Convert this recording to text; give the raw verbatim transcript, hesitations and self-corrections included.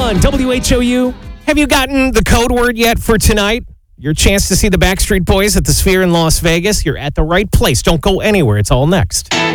one, W H O U. Have you gotten the code word yet for tonight? Your chance to see the Backstreet Boys at the Sphere in Las Vegas. You're at the right place. Don't go anywhere. It's all next.